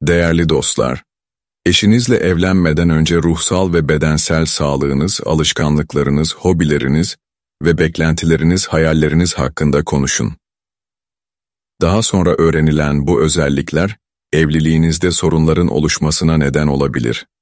Değerli dostlar, eşinizle evlenmeden önce ruhsal ve bedensel sağlığınız, alışkanlıklarınız, hobileriniz ve beklentileriniz, hayalleriniz hakkında konuşun. Daha sonra öğrenilen bu özellikler, evliliğinizde sorunların oluşmasına neden olabilir.